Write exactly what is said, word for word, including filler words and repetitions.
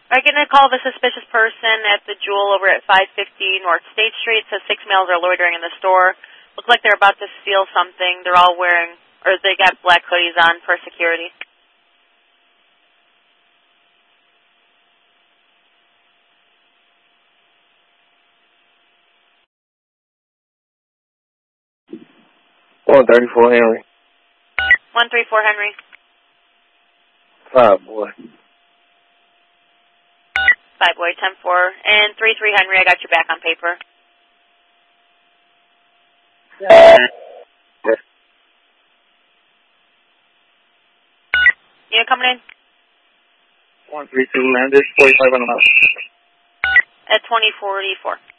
Are you going to call the suspicious person at the Jewel over at five fifty North State Street? Says six males are loitering in the store. Look like they're about to steal something. They're all wearing, or they got black hoodies on for security. one thirty-four Henry. one thirty-four Henry. Five, boy. Five, boy, ten four. And three three Henry, I got you back on paper. Yeah. You coming in? one three two, man. This forty-five on the house. At twenty forty-four.